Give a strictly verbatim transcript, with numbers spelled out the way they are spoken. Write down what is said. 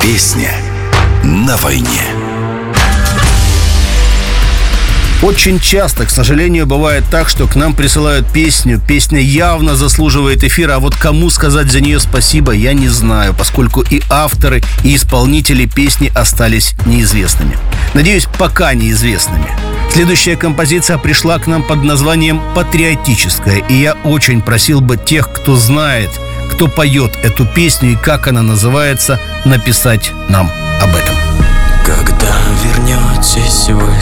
Песня на войне. Очень часто, к сожалению, бывает так, что к нам присылают песню. Песня явно заслуживает эфира, а вот кому сказать за нее спасибо, я не знаю, поскольку и авторы, и исполнители песни остались неизвестными. Надеюсь, пока неизвестными. Следующая композиция пришла к нам под названием «Патриотическая», и я очень просил бы тех, кто знает, кто поет эту песню и как она называется, написать нам об этом. Когда вернетесь вы